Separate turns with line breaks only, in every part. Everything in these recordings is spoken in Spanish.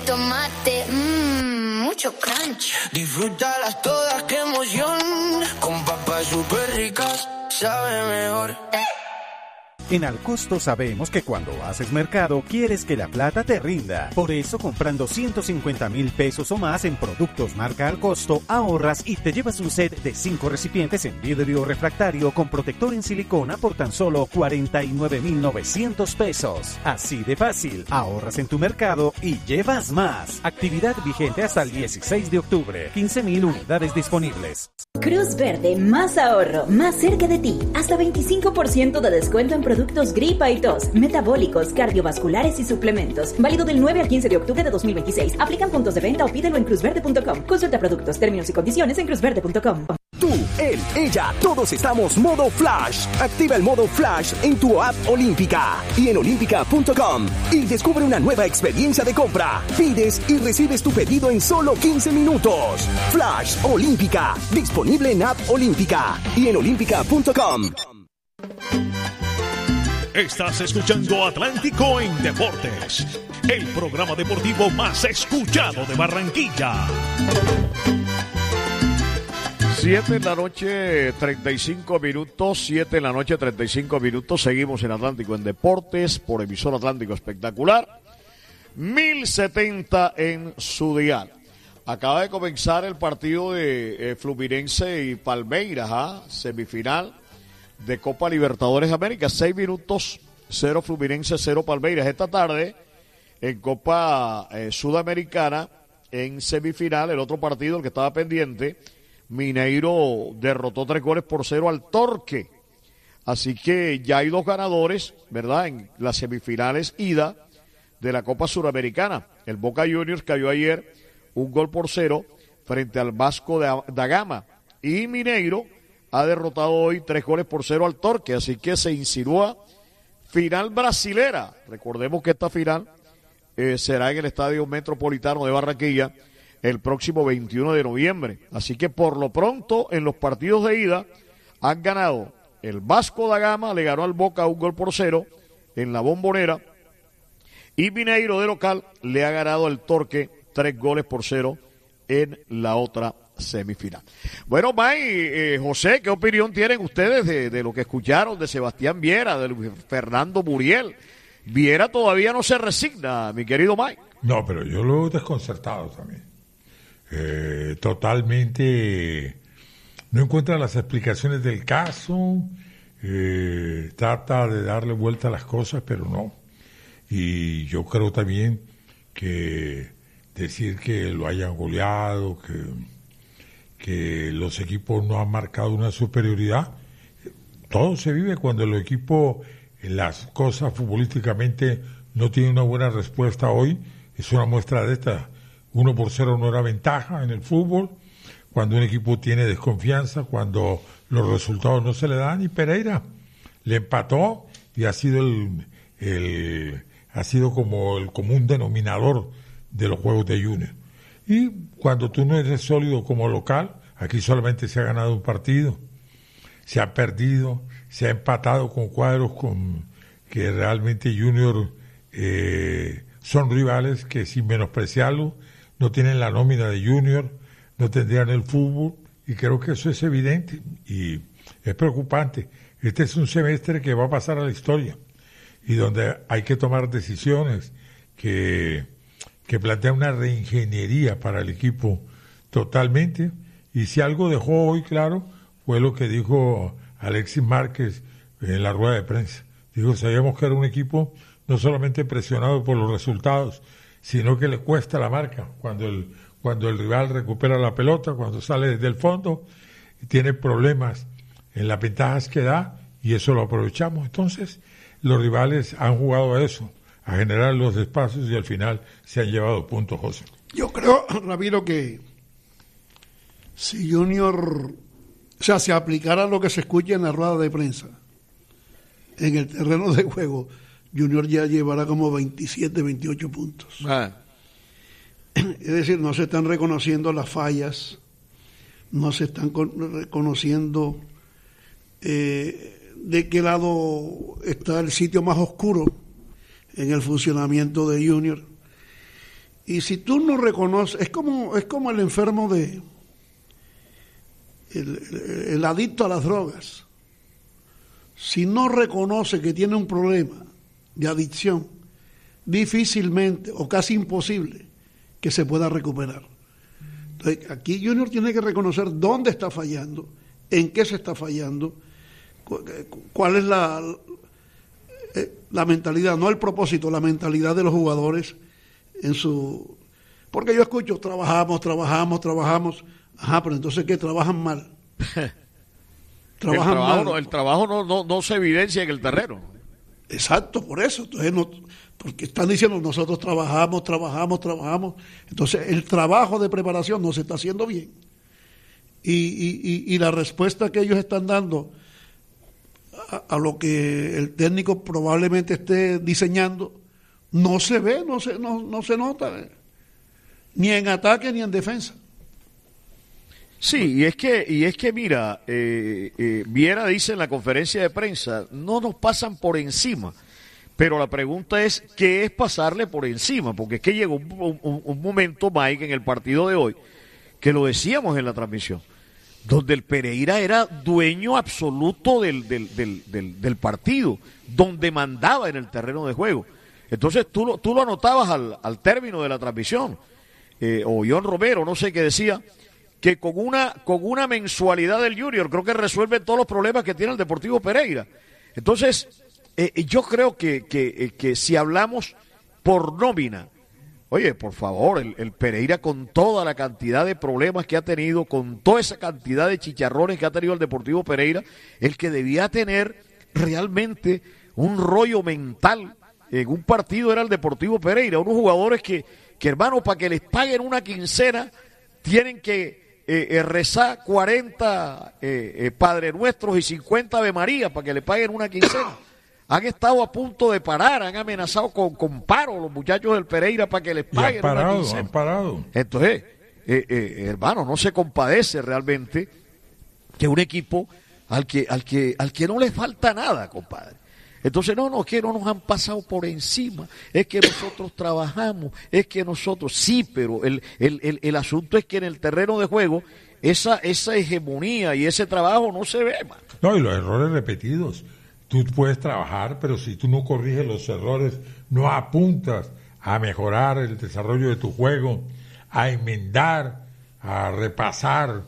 tomate, mucho crunch.
Disfrútalas todas, qué emoción. Con papas súper ricas, sabe mejor.
En Alcosto sabemos que cuando haces mercado quieres que la plata te rinda. Por eso comprando 150,000 pesos o más en productos marca Alcosto, ahorras y te llevas un set de 5 recipientes en vidrio refractario con protector en silicona por tan solo 49,900 pesos. Así de fácil, ahorras en tu mercado y llevas más. Actividad vigente hasta el 16 de octubre. 15,000 unidades disponibles.
Cruz Verde, más ahorro, más cerca de ti. Hasta 25% de descuento en productos gripa y tos, metabólicos, cardiovasculares y suplementos. Válido del 9 al 15 de octubre de 2026. Aplican puntos de venta o pídelo en cruzverde.com. Consulta productos, términos y condiciones en cruzverde.com.
Tú, él, ella, todos estamos modo Flash. Activa el modo Flash en tu app Olímpica y en olímpica.com y descubre una nueva experiencia de compra. Pides y recibes tu pedido en solo 15 minutos. Flash Olímpica, disponible en app Olímpica y en olímpica.com.
Estás escuchando Atlántico en Deportes, el programa deportivo más escuchado de Barranquilla. 7 de la noche, 35 minutos, 7 de la noche, 35 minutos. Seguimos en Atlántico en Deportes por emisor Atlántico Espectacular. 1070 en su dial. Acaba de comenzar el partido de Fluminense y Palmeiras, semifinal de Copa Libertadores América. 6 minutos, 0 Fluminense, 0 Palmeiras. Esta tarde en Copa Sudamericana, en semifinal, el otro partido, el que estaba pendiente, Mineiro derrotó 3-0 al Torque. Así que ya hay 2 ganadores, ¿verdad?, en las semifinales ida de la Copa Suramericana. El Boca Juniors cayó ayer 1-0 frente al Vasco da Gama. Y Mineiro ha derrotado hoy 3-0 al Torque. Así que se insinúa final brasilera. Recordemos que esta final será en el Estadio Metropolitano de Barranquilla el próximo 21 de noviembre. Así que por lo pronto en los partidos de ida han ganado el Vasco da Gama, le ganó al Boca 1-0 en la Bombonera, y Mineiro de local le ha ganado al Torque 3-0 en la otra semifinal. Bueno, May, José, ¿qué opinión tienen ustedes de lo que escucharon de Sebastián Viera, de Luis Fernando Muriel? Viera todavía no se resigna, mi querido May.
No, pero yo lo he desconcertado también. Totalmente no encuentra las explicaciones del caso, trata de darle vuelta a las cosas, pero no. Y yo creo también que decir que lo hayan goleado, que los equipos no han marcado una superioridad, todo se vive cuando el equipo, las cosas futbolísticamente no tiene una buena respuesta hoy. Es una muestra de esta. 1-0 no era ventaja en el fútbol, cuando un equipo tiene desconfianza, cuando los resultados no se le dan, y Pereira le empató y ha sido ha sido como el común denominador de los juegos de Junior. Y cuando tú no eres sólido como local, aquí solamente se ha ganado un partido, se ha perdido, se ha empatado con cuadros que realmente Junior son rivales que, sin menospreciarlo, no tienen la nómina de Junior, no tendrían el fútbol, y creo que eso es evidente y es preocupante. Este es un semestre que va a pasar a la historia y donde hay que tomar decisiones que plantean una reingeniería para el equipo totalmente. Y si algo dejó hoy claro fue lo que dijo Alexis Márquez en la rueda de prensa. Dijo, sabíamos que era un equipo no solamente presionado por los resultados, sino que le cuesta la marca cuando el rival recupera la pelota, cuando sale desde el fondo, tiene problemas en las ventajas que da, y eso lo aprovechamos. Entonces, los rivales han jugado a eso, a generar los espacios, y al final se han llevado puntos, José.
Yo creo, Ramiro, que si Junior, se aplicara lo que se escucha en la rueda de prensa, en el terreno de juego, Junior ya llevará como 27, 28 puntos. Es decir, no se están reconociendo las fallas, no se están reconociendo de qué lado está el sitio más oscuro en el funcionamiento de Junior. Y si tú no reconoces, es como el enfermo de el adicto a las drogas. Si no reconoce que tiene un problema de adicción, difícilmente o casi imposible que se pueda recuperar. Entonces, aquí Junior tiene que reconocer dónde está fallando, en qué se está fallando, cuál es la mentalidad, no el propósito, la mentalidad de los jugadores en su... Porque yo escucho, trabajamos, ajá, pero entonces ¿qué? Trabajan mal.
El trabajo no se evidencia en el terreno.
Exacto, por eso. Entonces, porque están diciendo nosotros trabajamos. Entonces, el trabajo de preparación no se está haciendo bien. Y la respuesta que ellos están dando a lo que el técnico probablemente esté diseñando no se ve, no se nota, ni en ataque ni en defensa.
Sí, y es que mira, Viera dice en la conferencia de prensa, no nos pasan por encima, pero la pregunta es, ¿qué es pasarle por encima? Porque es que llegó un momento, Mike, en el partido de hoy, que lo decíamos en la transmisión, donde el Pereira era dueño absoluto del partido, donde mandaba en el terreno de juego. Entonces tú lo anotabas al término de la transmisión, o John Romero, no sé qué decía, que con una mensualidad del Junior creo que resuelve todos los problemas que tiene el Deportivo Pereira. Entonces, yo creo que si hablamos por nómina, oye, por favor, el Pereira con toda la cantidad de problemas que ha tenido, con toda esa cantidad de chicharrones que ha tenido el Deportivo Pereira, el que debía tener realmente un rollo mental en un partido era el Deportivo Pereira, unos jugadores que hermano, para que les paguen una quincena, tienen que rezar 40 Padre Nuestros y 50 Ave María para que le paguen una quincena. Han estado a punto de parar, han amenazado con paro los muchachos del Pereira para que les paguen una quincena.
Han parado.
Entonces, hermano, no se compadece realmente que un equipo al que no le falta nada, compadre. Entonces, no, que no nos han pasado por encima, es que nosotros trabajamos, es que nosotros, sí, pero el asunto es que en el terreno de juego, esa hegemonía y ese trabajo no se ve, man.
No, y los errores repetidos. Tú puedes trabajar, pero si tú no corriges los errores, no apuntas a mejorar el desarrollo de tu juego, a enmendar, a repasar,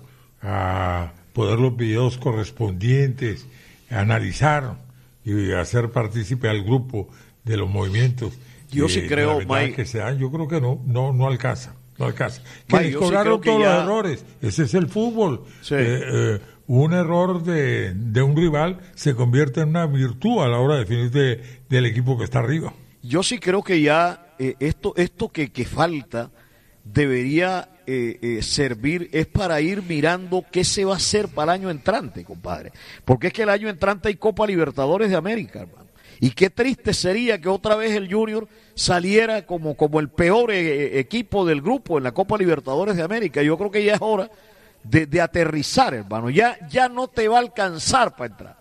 a poner los videos correspondientes, a analizar y hacer partícipe al grupo de los movimientos.
Yo sí creo,
Mike, que se dan, yo creo que no alcanza. Que
Mike,
les cobraron todos los errores. Ese es el fútbol.
Sí.
Un error de un rival se convierte en una virtud a la hora de definir del equipo que está arriba.
Yo sí creo que ya esto que falta debería servir es para ir mirando qué se va a hacer para el año entrante, compadre. Porque es que el año entrante hay Copa Libertadores de América, hermano. Y qué triste sería que otra vez el Junior saliera como el peor equipo del grupo en la Copa Libertadores de América. Yo creo que ya es hora de aterrizar, hermano. Ya no te va a alcanzar para entrar.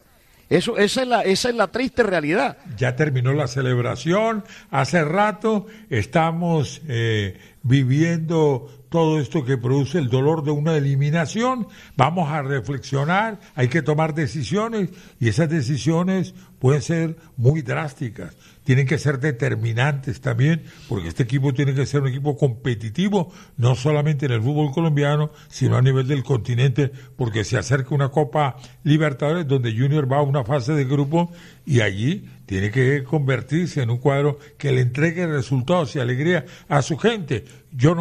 Esa es la triste realidad.
Ya terminó la celebración. Hace rato estamos viviendo todo esto que produce el dolor de una eliminación. Vamos a reflexionar, hay que tomar decisiones y esas decisiones pueden ser muy drásticas. Tienen que ser determinantes también, porque este equipo tiene que ser un equipo competitivo, no solamente en el fútbol colombiano, sino a nivel del continente, porque se acerca una Copa Libertadores donde Junior va a una fase de grupo y allí tiene que convertirse en un cuadro que le entregue resultados y alegría a su gente. Yo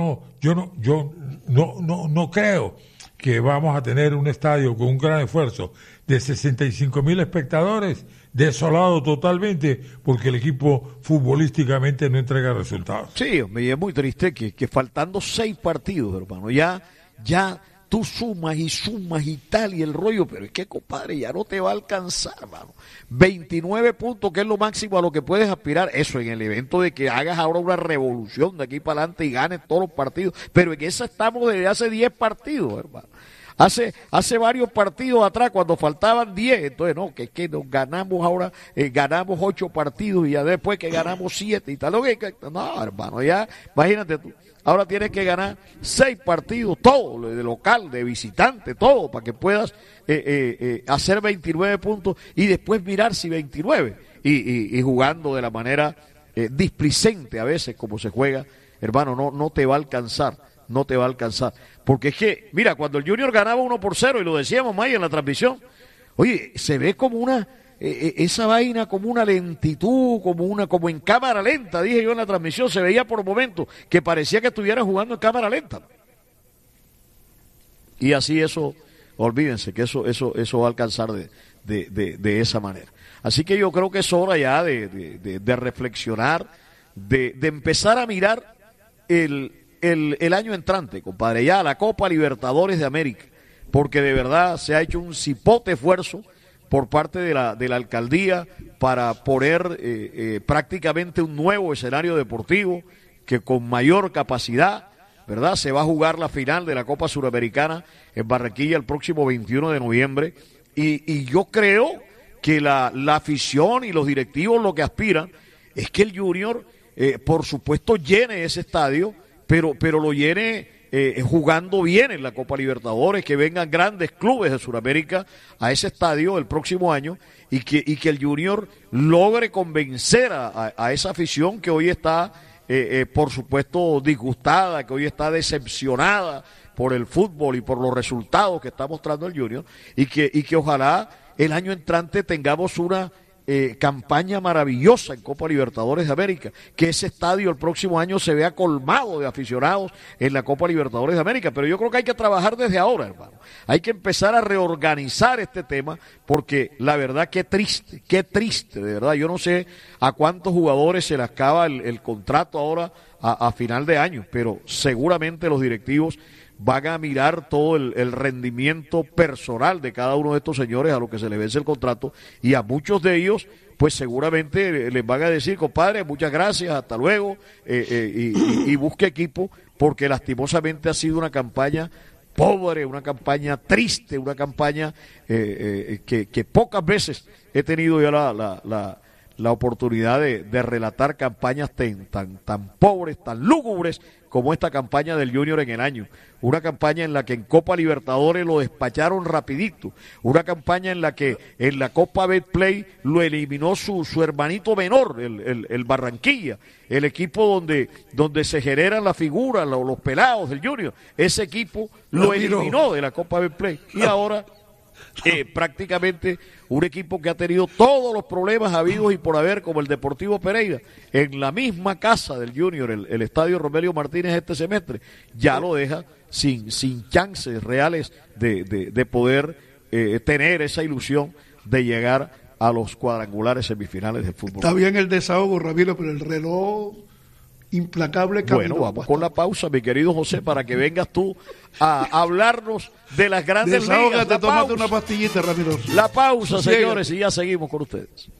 no creo que vamos a tener un estadio con un gran esfuerzo de 65,000 espectadores, desolado totalmente porque el equipo futbolísticamente no entrega resultados.
Sí, me es muy triste que faltando 6 partidos, hermano, ya tú sumas y tal y el rollo, pero es que, compadre, ya no te va a alcanzar, hermano. 29 puntos, que es lo máximo a lo que puedes aspirar, eso en el evento de que hagas ahora una revolución de aquí para adelante y ganes todos los partidos, pero en esa estamos desde hace 10 partidos, hermano. Hace varios partidos atrás, cuando faltaban 10, entonces no, que es que nos ganamos ahora, ganamos 8 partidos y ya después que ganamos 7 y tal. No, hermano, ya, imagínate tú. Ahora tienes que ganar 6 partidos, todo, de local, de visitante, todo, para que puedas hacer 29 puntos y después mirar si 29. Y jugando de la manera displicente a veces, como se juega, hermano, no te va a alcanzar, no te va a alcanzar. Porque es que, mira, cuando el Junior ganaba 1-0, y lo decíamos más en la transmisión, oye, se ve como esa vaina como una lentitud, como en cámara lenta, dije yo en la transmisión, se veía por momentos que parecía que estuviera jugando en cámara lenta. Y así eso, olvídense que eso va a alcanzar de esa manera. Así que yo creo que es hora ya de reflexionar, de empezar a mirar el año entrante, compadre, ya la Copa Libertadores de América, porque de verdad se ha hecho un cipote esfuerzo por parte de la alcaldía para poner prácticamente un nuevo escenario deportivo que con mayor capacidad, ¿verdad? Se va a jugar la final de la Copa Suramericana en Barranquilla el próximo 21 de noviembre y yo creo que la afición y los directivos lo que aspiran es que el Junior, por supuesto, llene ese estadio, pero lo llene jugando bien en la Copa Libertadores, que vengan grandes clubes de Sudamérica a ese estadio el próximo año y que el Junior logre convencer a esa afición que hoy está, por supuesto, disgustada, que hoy está decepcionada por el fútbol y por los resultados que está mostrando el Junior y que ojalá el año entrante tengamos una campaña maravillosa en Copa Libertadores de América, que ese estadio el próximo año se vea colmado de aficionados en la Copa Libertadores de América, pero yo creo que hay que trabajar desde ahora, hermano. Hay que empezar a reorganizar este tema, porque la verdad qué triste, de verdad. Yo no sé a cuántos jugadores se les acaba el contrato ahora a final de año, pero seguramente los directivos van a mirar todo el rendimiento personal de cada uno de estos señores a los que se les vence el contrato, y a muchos de ellos pues seguramente les van a decir, compadre, muchas gracias, hasta luego, y busque equipo, porque lastimosamente ha sido una campaña pobre, una campaña triste, una campaña que pocas veces he tenido ya la oportunidad de relatar campañas tan pobres, tan lúgubres como esta campaña del Junior en el año. Una campaña en la que en Copa Libertadores lo despacharon rapidito. Una campaña en la que en la Copa Betplay lo eliminó su hermanito menor, el Barranquilla. El equipo donde se generan las figuras, los pelados del Junior. Ese equipo lo eliminó de la Copa Betplay. Y ahora prácticamente un equipo que ha tenido todos los problemas habidos y por haber, como el Deportivo Pereira, en la misma casa del Junior, el Estadio Romelio Martínez este semestre, ya lo deja sin chances reales de poder tener esa ilusión de llegar a los cuadrangulares semifinales del fútbol.
Está bien el desahogo, Ramiro, pero el reloj implacable camino.
Bueno, vamos con la pausa, mi querido José, para que vengas tú a hablarnos de las grandes ligas.
Desahógate, tómate una pastillita, Ramiro.
La pausa, señores, y ya seguimos con ustedes.